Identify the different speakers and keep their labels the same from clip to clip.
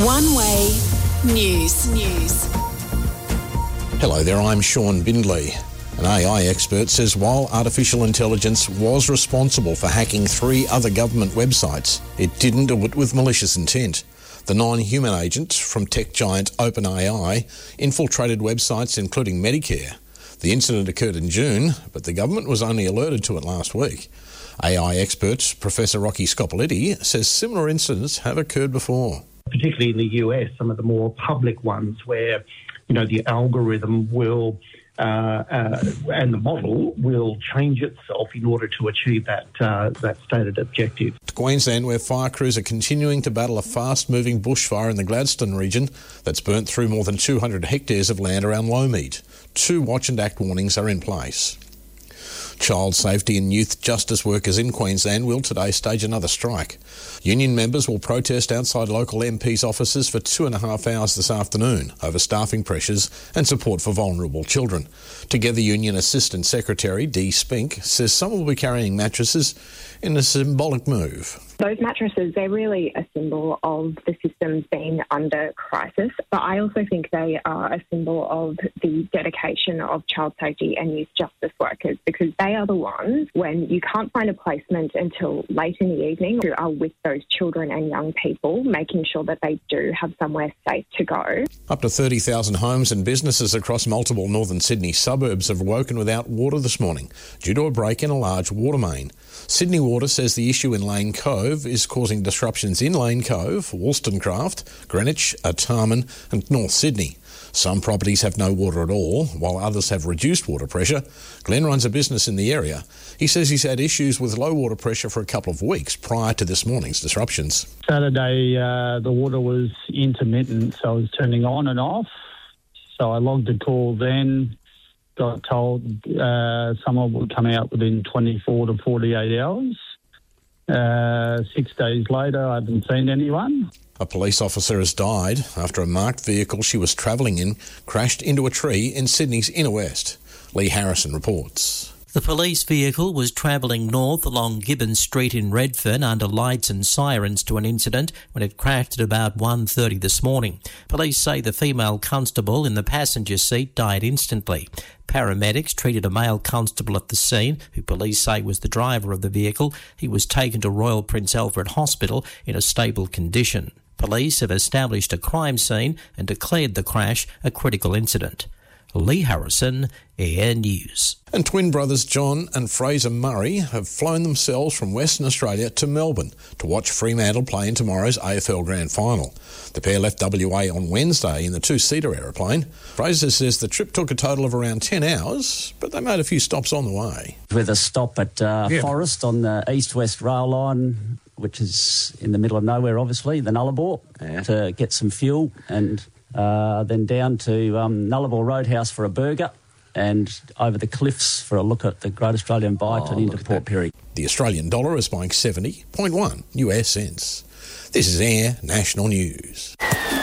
Speaker 1: One Way News.
Speaker 2: Hello there, I'm Sean Bindley. An AI expert says while artificial intelligence was responsible for hacking 3 other government websites, it didn't do it with malicious intent. The non-human agent from tech giant OpenAI infiltrated websites including Medicare. The incident occurred in June, but the government was only alerted to it last week. AI expert Professor Rocky Scopolitti says similar incidents have occurred before.
Speaker 3: Particularly in the US, some of the more public ones where, the algorithm will and the model will change itself in order to achieve that stated objective.
Speaker 2: To Queensland, where fire crews are continuing to battle a fast-moving bushfire in the Gladstone region that's burnt through more than 200 hectares of land around Lowmead. 2 watch and act warnings are in place. Child safety and youth justice workers in Queensland will today stage another strike. Union members will protest outside local MPs' offices for 2.5 hours this afternoon over staffing pressures and support for vulnerable children. Together Union Assistant Secretary Dee Spink says some will be carrying mattresses in a symbolic move.
Speaker 4: Those mattresses, they're really a symbol of the systems being under crisis, but I also think they are a symbol of the dedication of child safety and youth justice workers, because they are the ones, when you can't find a placement until late in the evening, who are with those children and young people, making sure that they do have somewhere safe to go.
Speaker 2: Up to 30,000 homes and businesses across multiple northern Sydney suburbs have woken without water this morning due to a break in a large water main. Sydney Water says the issue in Lane Cove is causing disruptions in Lane Cove, Wollstonecraft, Greenwich, Artarmon and North Sydney. Some properties have no water at all, while others have reduced water pressure. Glenn runs a business in the area. He says he's had issues with low water pressure for a couple of weeks prior to this morning's disruptions.
Speaker 5: Saturday, the water was intermittent, so it was turning on and off. So I logged a call then, got told someone would come out within 24 to 48 hours. 6 days later, I haven't seen anyone.
Speaker 2: A police officer has died after a marked vehicle she was travelling in crashed into a tree in Sydney's inner west. Lee Harrison reports.
Speaker 6: The police vehicle was travelling north along Gibbons Street in Redfern under lights and sirens to an incident when it crashed at about 1:30 this morning. Police say the female constable in the passenger seat died instantly. Paramedics treated a male constable at the scene, who police say was the driver of the vehicle. He was taken to Royal Prince Alfred Hospital in a stable condition. Police have established a crime scene and declared the crash a critical incident. Lee Harrison, Air News.
Speaker 2: And twin brothers John and Fraser Murray have flown themselves from Western Australia to Melbourne to watch Fremantle play in tomorrow's AFL Grand Final. The pair left WA on Wednesday in the 2-seater aeroplane. Fraser says the trip took a total of around 10 hours, but they made a few stops on the way.
Speaker 7: With a stop at Forest on the east-west rail line, which is in the middle of nowhere, obviously, the Nullarbor, to get some fuel, and then down to Nullarbor Roadhouse for a burger, and over the cliffs for a look at the Great Australian Bight and into Port Pirie.
Speaker 2: The Australian dollar is buying 70.1 US cents. This is Air National News.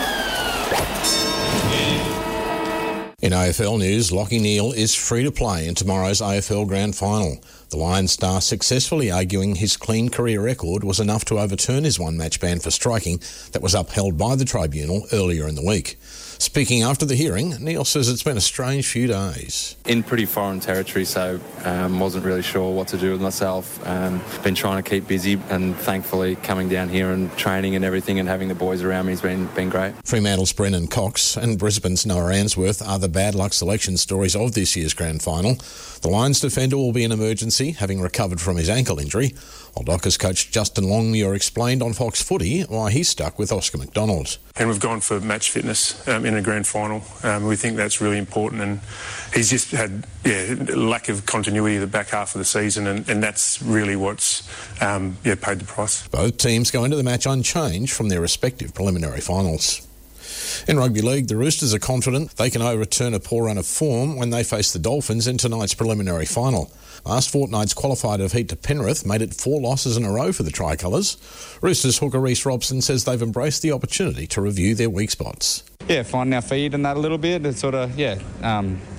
Speaker 2: In AFL news, Lachie Neale is free to play in tomorrow's AFL Grand Final. The Lions star successfully arguing his clean career record was enough to overturn his one-match ban for striking that was upheld by the tribunal earlier in the week. Speaking after the hearing, Neale says it's been a strange few days.
Speaker 8: In pretty foreign territory, so wasn't really sure what to do with myself. Been trying to keep busy, and thankfully coming down here and training and everything and having the boys around me has been great.
Speaker 2: Fremantle's Brennan Cox and Brisbane's Noah Answorth are the bad luck selection stories of this year's grand final. The Lions defender will be in emergency, having recovered from his ankle injury, while Dockers coach Justin Longmuir explained on Fox Footy why he's stuck with Oscar McDonald.
Speaker 9: And we've gone for match fitness in a grand final. We think that's really important, and he's just had lack of continuity the back half of the season, and that's really what's paid the price.
Speaker 2: Both teams go into the match unchanged from their respective preliminary finals. In rugby league, the Roosters are confident they can overturn a poor run of form when they face the Dolphins in tonight's preliminary final. Last fortnight's qualified defeat to Penrith made it 4 losses in a row for the Tricolours. Roosters hooker Reece Robson says they've embraced the opportunity to review their weak spots.
Speaker 10: Finding our feet and that a little bit. It's sort of,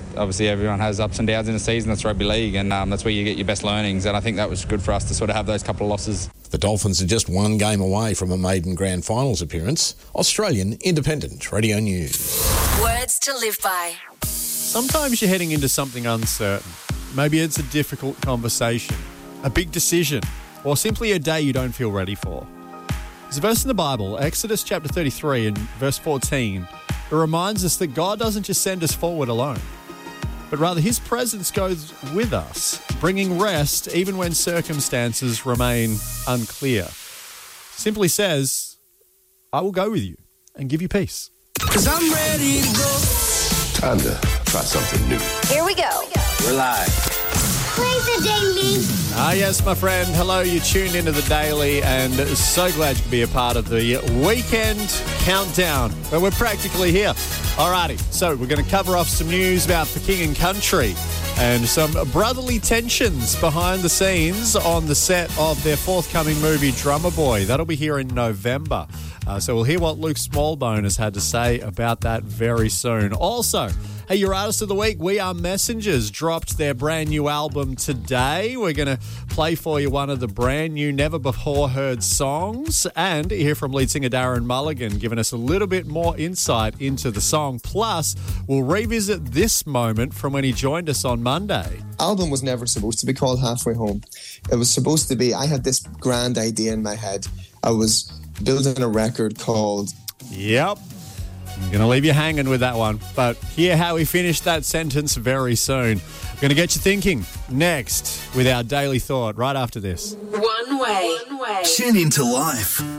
Speaker 10: obviously everyone has ups and downs in a season. That's rugby league, and that's where you get your best learnings. And I think that was good for us to sort of have those couple of losses.
Speaker 2: The Dolphins are just one game away from a maiden grand finals appearance. Australian Independent Radio News.
Speaker 1: Words to live by.
Speaker 11: Sometimes you're heading into something uncertain. Maybe it's a difficult conversation, a big decision, or simply a day you don't feel ready for. There's a verse in the Bible, Exodus chapter 33 and verse 14, that reminds us that God doesn't just send us forward alone, but rather his presence goes with us, bringing rest even when circumstances remain unclear. Simply says, I will go with you and give you peace.
Speaker 12: 'Cause I'm ready to go.
Speaker 13: Time to try something new.
Speaker 1: Here we go.
Speaker 13: We're live.
Speaker 12: Play the daily.
Speaker 11: Ah, yes, my friend. Hello, you tuned into the Daily, and so glad you could be a part of the weekend countdown, where we're practically here. Alrighty, so we're going to cover off some news about the King and Country and some brotherly tensions behind the scenes on the set of their forthcoming movie, Drummer Boy. That'll be here in November. So we'll hear what Luke Smallbone has had to say about that very soon. Also, hey, your Artist of the Week, We Are Messengers, dropped their brand new album today. We're going to play for you one of the brand new, never-before-heard songs, and hear from lead singer Darren Mulligan, giving us a little bit more insight into the song. Plus, we'll revisit this moment from when he joined us on Monday.
Speaker 14: Album was never supposed to be called Halfway Home. It was supposed to be, I had this grand idea in my head. I was building a record called...
Speaker 11: Yep. I'm going to leave you hanging with that one, but hear how he finished that sentence very soon. We're going to get you thinking next with our Daily Thought right after this.
Speaker 1: One way.
Speaker 12: Tune into life.